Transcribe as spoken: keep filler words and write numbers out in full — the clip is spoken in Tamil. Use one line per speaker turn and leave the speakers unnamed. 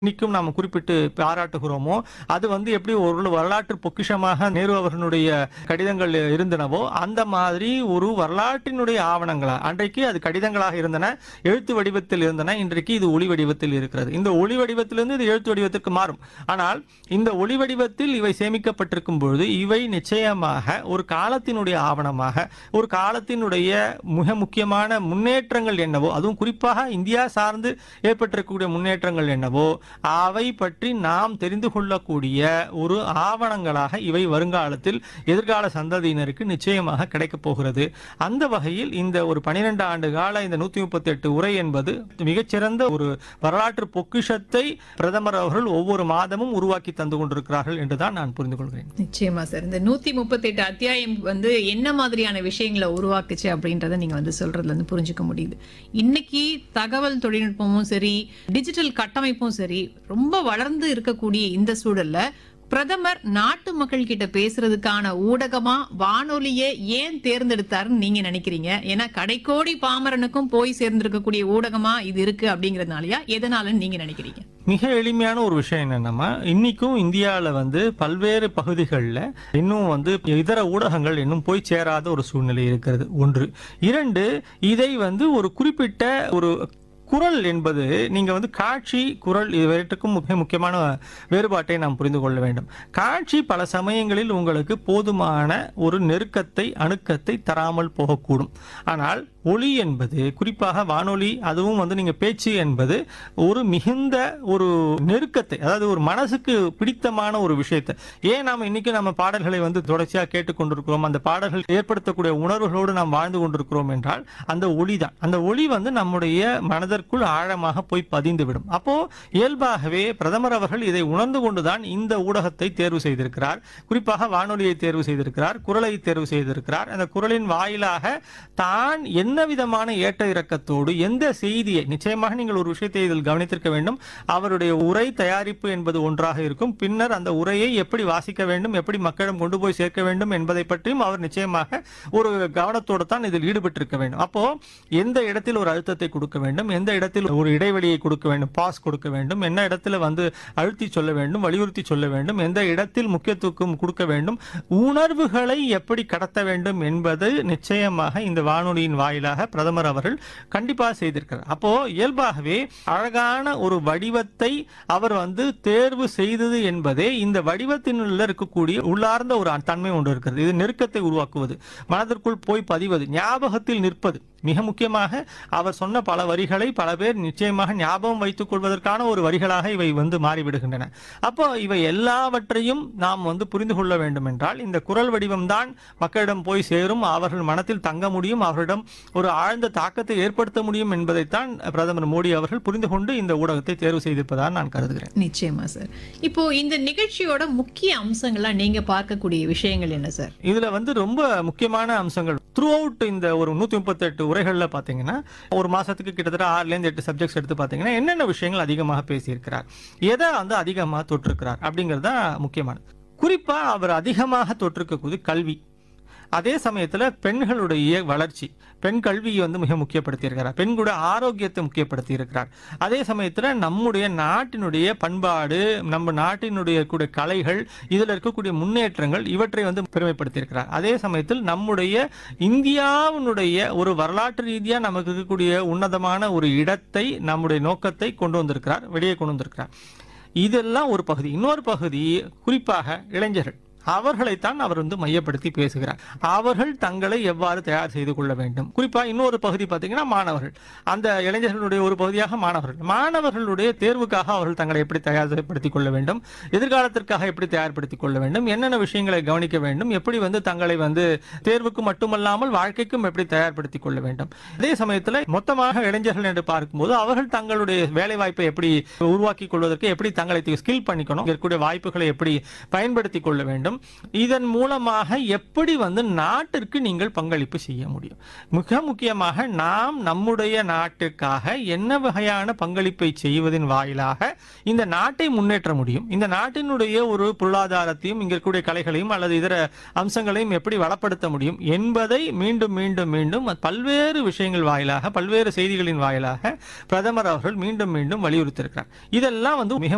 இன்னைக்கும் நாம குறிப்பிட்டு பாராட்டுகிறோமோ, அது வந்து எப்படி ஒரு வரலாற்று பொக்கிஷமாக நேரு அவர்களுடைய கடிதங்கள் இருந்தனவோ, அந்த மாதிரி ஒரு வரலாற்றினுடைய ஆவணங்களா அன்றைக்கு அது கடிதங்களாக இருந்தன, எழுத்து வடிவத்தில் இருந்தன. இன்றைக்கு இது ஒளி வடிவத்தில் இருக்கிறது. இந்த ஒளி வடிவத்திலிருந்து இது எழுத்து வடிவத்திற்கு மாறும். ஆனால் இந்த ஒளி வடிவத்தில் இவை சேமிக்கப்பட்டிருக்கும் பொழுது இவை நிச்சயமாக ஒரு காலத்தினுடைய ஆவணமாக, ஒரு காலத்தினுடைய மிக முக்கியமான முன்னேற்றங்கள் என்னவோ, அதுவும் குறிப்பாக இந்தியா சார்ந்து ஏற்பட்டிருக்கக்கூடிய முன்னேற்றங்கள் என்னவோ அவை பற்றி நாம் தெரிந்து கொள்ளக்கூடிய ஒரு ஆவணங்களாக இவை வருங்காலத்தில் எதிர்கால சந்ததியினருக்கு நிச்சயமாக கிடைக்கப் போகிறது. அந்த வகையில் இந்த ஒரு பனிரெண்டு ஆண்டு கால இந்த நூத்தி முப்பத்தி எட்டு உரை என்பது மிகச்சிறந்த ஒரு வரலாற்று பொக்கிஷத்தை பிரதமர் அவர்கள் ஒவ்வொரு மாதமும் உருவாக்கி தந்து கொண்டிருக்கிறார்கள் என்றுதான் நான் புரிந்து கொள்கிறேன்.
நிச்சயமா சார். இந்த நூத்தி முப்பத்தி எட்டு அத்தியாயம் வந்து என்ன மாதிரியான விஷயங்களை உருவாக்குச்சு அப்படின்றத நீங்க வந்து சொல்றதுல இருந்து புரிஞ்சுக்க முடியுது. இன்னைக்கு தகவல் தொழில்நுட்பமும் சரி, டிஜிட்டல் கட்டமைப்பும் சரி ரொம்ப வளர்ந்து இருக்கக்கூடிய இந்த சூழல்ல பிரதமர் நாட்டு மக்கள் கிட்ட பேசுறதுக்கான ஊடகமா வானொலியை ஏன் தேர்ந்தெடுத்தாருன்னு நீங்க நினைக்கிறீங்க? ஏன்னா கடைக்கோடி பாமரனுக்கும் போய் சேர்ந்திருக்கக்கூடிய ஊடகமா இது இருக்கு அப்படிங்கறதுனாலயா, எதனாலன்னு நீங்க நினைக்கிறீங்க?
மிக எளிமையான ஒரு விஷயம் என்னன்னா, இன்னைக்கும் இந்தியாவில் வந்து பல்வேறு பகுதிகளில் இன்னும் வந்து இதர ஊடகங்கள் இன்னும் போய் சேராத ஒரு சூழ்நிலை இருக்கிறது. ஒன்று. இரண்டு, இதை வந்து ஒரு குறிப்பிட்ட ஒரு குரல் என்பது, நீங்க வந்து காட்சி குரல் இவற்றுக்கும் மிக முக்கியமான வேறுபாட்டை நாம் புரிந்து கொள்ள வேண்டும். காட்சி பல சமயங்களில் உங்களுக்கு போதுமான ஒரு நெருக்கத்தை அணுக்கத்தை தராமல் போகக்கூடும். ஆனால் ஒளி என்பது, குறிப்பாக வானொலி, அதுவும் வந்து நீங்க பேச்சு என்பது ஒரு மிகுந்த ஒரு நெருக்கத்தை, அதாவது ஒரு மனசுக்கு பிடித்தமான ஒரு விஷயத்தை. ஏன் நாம் இன்னைக்கு நம்ம பாடல்களை வந்து தொடர்ச்சியாக கேட்டுக்கொண்டிருக்கிறோம், அந்த பாடல்கள் ஏற்படுத்தக்கூடிய உணர்வுகளோடு நாம் வாழ்ந்து கொண்டிருக்கிறோம் என்றால் அந்த ஒளி தான். அந்த ஒளி வந்து நம்முடைய மனதிற்குள் ஆழமாக போய் பதிந்துவிடும். அப்போ இயல்பாகவே பிரதமர் அவர்கள் இதை உணர்ந்து கொண்டுதான் இந்த ஊடகத்தை தேர்வு செய்திருக்கிறார். குறிப்பாக வானொலியை தேர்வு செய்திருக்கிறார், குரலை தேர்வு செய்திருக்கிறார். அந்த குரலின் வாயிலாக தான் என்ன விதமான ஏற்ற இறக்கத்தோடு எந்த செய்தியை, நிச்சயமாக நீங்கள் ஒரு விஷயத்தை இதில் கவனித்திருக்க வேண்டும், அவருடைய உரை தயாரிப்பு என்பது ஒன்றாக இருக்கும், பின்னர் அந்த உரையை எப்படி வாசிக்க வேண்டும், எப்படி மக்களிடம் கொண்டு போய் சேர்க்க வேண்டும் என்பதை பற்றியும் அவர் நிச்சயமாக ஒரு கவனத்தோடு தான் இதில் ஈடுபட்டிருக்க வேண்டும். அப்போ எந்த இடத்தில் ஒரு அழுத்தத்தை கொடுக்க வேண்டும், எந்த இடத்தில் ஒரு இடைவெளியை கொடுக்க வேண்டும், பாஸ் கொடுக்க வேண்டும், என்ன இடத்துல வந்து அழுத்தி சொல்ல வேண்டும், வலியுறுத்தி சொல்ல வேண்டும், எந்த இடத்தில் முக்கியத்துவம் கொடுக்க வேண்டும், உணர்வுகளை எப்படி கடத்த வேண்டும் என்பது நிச்சயமாக இந்த வானொலியின் வாயிலாக பிரதமர் அவர்கள் கண்டிப்பாக செய்திருக்கிறார். அப்போ இயல்பாகவே அழகான ஒரு வடிவத்தை அவர் வந்து தேர்வு செய்தது என்பதே இந்த வடிவத்தினுள்ள இருக்கக்கூடிய உள்ளார்ந்த ஒரு தன்மை ஒன்று இருக்கிறது. இது நெருக்கத்தை உருவாக்குவது, மனதிற்குள் போய் பதிவது, ஞாபகத்தில் நிற்பது. மிக முக்கியமாக அவர் சொன்ன பல வரிகளை பல பேர் நிச்சயமாக ஞாபகம் வைத்துக் கொள்வதற்கான ஒரு வரிகளாக இவை வந்து மாறிவிடுகின்றன. அப்போ இவை எல்லாவற்றையும் நாம் வந்து புரிந்து கொள்ள வேண்டும் என்றால் இந்த குரல் வடிவம் தான் மக்களிடம் போய் சேரும், அவர்கள் மனத்தில் தங்க முடியும், அவர்களிடம் ஒரு ஆழ்ந்த தாக்கத்தை ஏற்படுத்த முடியும் என்பதைத்தான் பிரதமர் மோடி அவர்கள் புரிந்து கொண்டு இந்த ஊடகத்தை தேர்வு செய்திருப்பதாக நான் கருதுகிறேன்.
நிச்சயமா சார். இப்போ இந்த நிகழ்ச்சியோட முக்கிய அம்சங்களா நீங்க பார்க்கக்கூடிய விஷயங்கள் என்ன சார்?
இதுல வந்து ரொம்ப முக்கியமான அம்சங்கள் த்ரூ அவுட் இந்த ஒரு நூத்தி முப்பத்தி எட்டு உரைகள்ல பாத்தீங்கன்னா, ஒரு மாசத்துக்கு கிட்டத்தட்ட ஆறுல இருந்து எட்டு சப்ஜெக்ட்ஸ் எடுத்து பாத்தீங்கன்னா என்னென்ன விஷயங்கள் அதிகமாக பேசியிருக்கிறார், எதை வந்து அதிகமாக தொற்றிருக்கிறார் அப்படிங்கிறது தான் முக்கியமானது. குறிப்பா அவர் அதிகமாக தொற்றிருக்கக்கூடிய கல்வி, அதே சமயத்துல பெண்களுடைய வளர்ச்சி, பெண் கல்வியை வந்து மிக முக்கியப்படுத்தி இருக்கிறார், பெண்களுடைய ஆரோக்கியத்தை முக்கியப்படுத்தி இருக்கிறார். அதே சமயத்துல நம்முடைய நாட்டினுடைய பண்பாடு, நம்ம நாட்டினுடைய கூட கலைகள், இதுல இருக்கக்கூடிய முன்னேற்றங்கள், இவற்றை வந்து பெருமைப்படுத்தி இருக்கிறார். அதே சமயத்தில் நம்முடைய இந்தியாவினுடைய ஒரு வரலாற்று ரீதியா நமக்கு இருக்கக்கூடிய உன்னதமான ஒரு இடத்தை, நம்முடைய நோக்கத்தை கொண்டு வந்திருக்கிறார், வெளியே கொண்டு வந்திருக்கிறார். இதெல்லாம் ஒரு பகுதி. இன்னொரு பகுதி குறிப்பாக இளைஞர்கள், அவர்களைத்தான் அவர் வந்து மையப்படுத்தி பேசுகிறார். அவர்கள் தங்களை எவ்வாறு தயார் செய்து கொள்ள வேண்டும். குறிப்பா இன்னொரு பகுதி பார்த்தீங்கன்னா மாணவர்கள், அந்த இளைஞர்களுடைய ஒரு பகுதியாக மாணவர்கள், மாணவர்களுடைய தேர்வுக்காக அவர்கள் தங்களை எப்படி தயார்படுத்திக் கொள்ள வேண்டும், எதிர்காலத்திற்காக எப்படி தயார்படுத்திக் கொள்ள வேண்டும், என்னென்ன விஷயங்களை கவனிக்க வேண்டும், எப்படி வந்து தங்களை வந்து தேர்வுக்கு மட்டுமல்லாமல் வாழ்க்கைக்கும் எப்படி தயார்படுத்திக் கொள்ள வேண்டும். அதே சமயத்தில் மொத்தமாக இளைஞர்கள் என்று பார்க்கும்போது அவர்கள் தங்களுடைய வேலை வாய்ப்பை எப்படி உருவாக்கி கொள்வதற்கு எப்படி தங்களை ஸ்கில் பண்ணிக்கணும், இருக்கக்கூடிய வாய்ப்புகளை எப்படி பயன்படுத்திக் கொள்ள வேண்டும், இதன் மூலமாக எப்படி வந்து நாட்டிற்கு நீங்கள் பங்களிப்பு செய்ய முடியும். மிக முக்கியமாக நாம் நம்முடைய நாட்டிற்காக என்ன வகையான பங்களிப்பை செய்வதன் வாயிலாக இந்த நாட்டை முன்னேற்ற முடியும், இந்த நாட்டினுடைய ஒரு பொருளாதாரத்தையும் இங்க இருக்கக்கூடிய கலைகளையும் அல்லது இதர அம்சங்களையும் எப்படி வளப்படுத்த முடியும் என்பதை மீண்டும் மீண்டும் மீண்டும் பல்வேறு விஷயங்கள் வாயிலாக, பல்வேறு செய்திகளின் வாயிலாக பிரதமர் அவர்கள் மீண்டும் மீண்டும் வலியுறுத்தியிருக்கிறார். இதெல்லாம் வந்து மிக